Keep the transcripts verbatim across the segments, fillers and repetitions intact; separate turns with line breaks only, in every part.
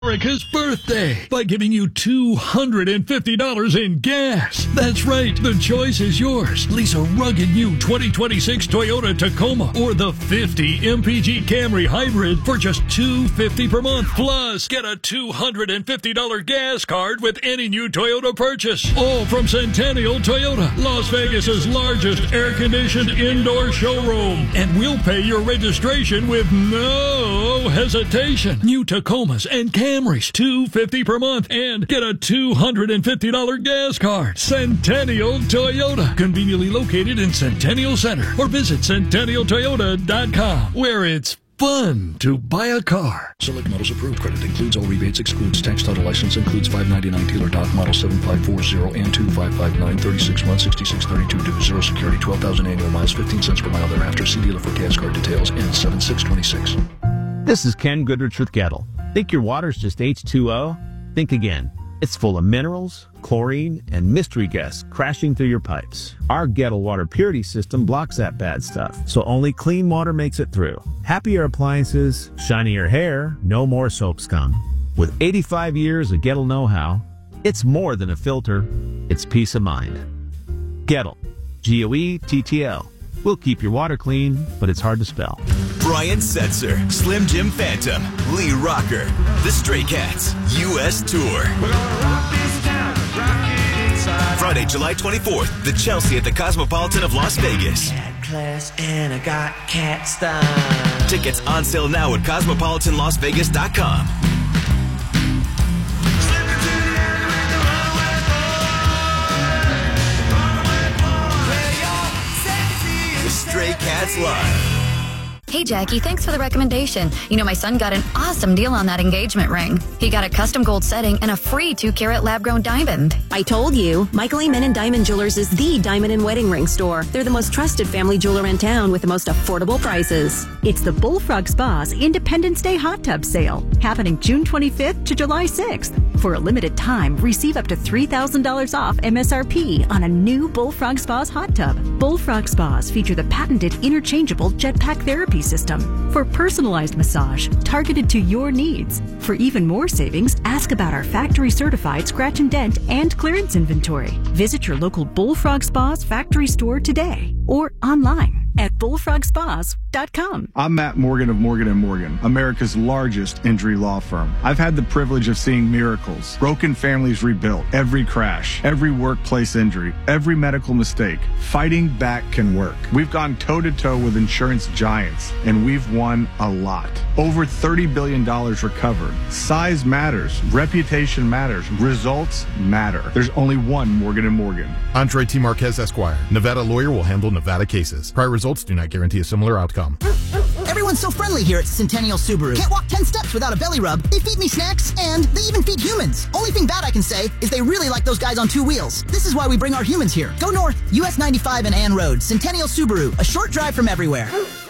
America's birthday by giving you two hundred fifty dollars in gas. That's right. The choice is yours. Lease a rugged new twenty twenty-six Toyota Tacoma or the fifty M P G Camry Hybrid for just two hundred fifty dollars per month. Plus, get a two hundred fifty dollars gas card with any new Toyota purchase. All from Centennial Toyota, Las Vegas's largest air-conditioned indoor showroom. And we'll pay your registration with no hesitation. New Tacomas and Camrys. Camrys, two hundred fifty dollars per month, and get a two hundred fifty dollars gas card. Centennial Toyota, conveniently located in Centennial Center, or visit centennial toyota dot com, where it's fun to buy a car.
Select models approved. Credit includes all rebates, excludes tax, title, license, includes five ninety-nine Taylor Dock model seven five four zero and two five five nine, thirty-six months, sixty-six thirty-two due, zero security, twelve thousand annual miles, fifteen cents per mile thereafter. See dealer for gas card details and seven six twenty-six.
This is Ken Goodrich with Gettle. Think your water's just H two O? Think again. It's full of minerals, chlorine, and mystery gas crashing through your pipes. Our Gettle water purity system blocks that bad stuff, so only clean water makes it through. Happier appliances, shinier hair, no more soap scum. With eighty-five years of Gettle know-how, it's more than a filter, it's peace of mind. Gettle. G O E T T L. We'll keep your water clean, but it's hard to spell.
Brian Setzer, Slim Jim Phantom, Lee Rocker, The Stray Cats, U S Tour. We're gonna rock this town, rock it inside. Friday, July twenty-fourth, the Chelsea at the Cosmopolitan of Las Vegas.
Cat class and I got cat style.
Tickets on sale now at cosmopolitan las vegas dot com. Stray Cats Live.
Hey, Jackie, thanks for the recommendation. You know, my son got an awesome deal on that engagement ring. He got a custom gold setting and a free two-carat lab-grown diamond.
I told you, Michael A. Menon Diamond Jewelers is the diamond and wedding ring store. They're the most trusted family jeweler in town with the most affordable prices.
It's the Bullfrog Spa's Independence Day Hot Tub Sale, happening June twenty-fifth to July sixth. For a limited time, receive up to three thousand dollars off M S R P on a new Bullfrog Spa's hot tub. Bullfrog Spas feature the patented interchangeable jetpack therapy system for personalized massage targeted to your needs. For even more savings, ask about our factory-certified scratch and dent and clearance inventory. Visit your local Bullfrog Spas factory store today or online at bullfrog spas dot com.
I'm Matt Morgan of Morgan and Morgan, America's largest injury law firm. I've had the privilege of seeing miracles, broken families rebuilt, every crash, every workplace injury, every medical mistake. Fighting back can work. We've gone toe-to-toe with insurance giants, and we've won a lot. Over thirty billion dollars recovered. Size matters. Reputation matters. Results matter. There's only one Morgan and Morgan.
Andre T. Marquez, Esquire. Nevada lawyer will handle Nevada cases. Prior results do not guarantee a similar outcome.
Everyone's so friendly here at Centennial Subaru. Can't walk ten steps without a belly rub. They feed me snacks, and they even feed humans. Only thing bad I can say is they really like those guys on two wheels. This is why we bring our humans here. Go north, U S ninety-five and Ann Road. Centennial Subaru, a short drive from everywhere.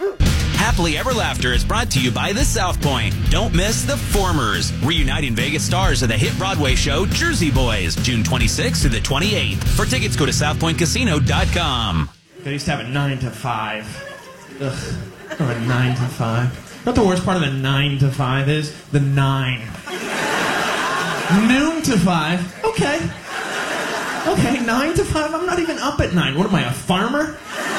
Happily Ever Laughter is brought to you by the South Point. Don't miss The Formers, reuniting Vegas stars of the hit Broadway show Jersey Boys, June twenty-sixth to the twenty-eighth. For tickets, go to south point casino dot com.
I used to have a nine to five. Ugh, oh, a nine to five. Not the worst part of the nine to five is the nine. Noon to five. Okay. Okay, nine to five. I'm not even up at nine. What am I, a farmer?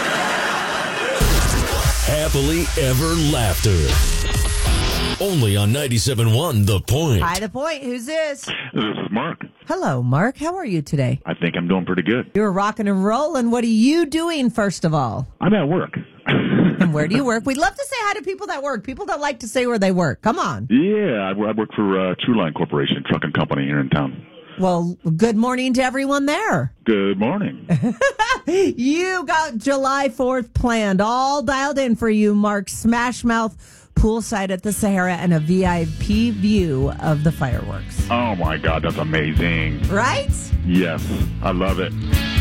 Happily Ever Laughter. Only on ninety-seven point one The Point.
Hi, The Point. Who's this?
This is Mark.
Hello, Mark. How are you today?
I think I'm doing pretty good.
You're rocking and rolling. What are you doing, first of all?
I'm at work.
And where do you work? We'd love to say hi to people that work. People that like to say where they work. Come on.
Yeah, I work for uh, True Line Corporation, trucking company here in town.
Well, good morning to everyone there.
Good morning.
You got July fourth planned, all dialed in for you, Mark. Smash Mouth poolside at the Sahara and a V I P view of the fireworks.
Oh, my God, that's amazing.
Right?
Yes, I love it.